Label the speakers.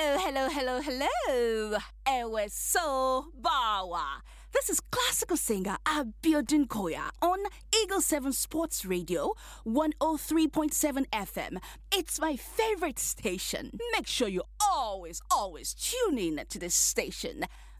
Speaker 1: hello. Ewe so bawa. This is classical singer Abiodun Koya on Eagle 7 Sports Radio, 103.7 FM. It's my favorite station. Make sure you always tune in to this station.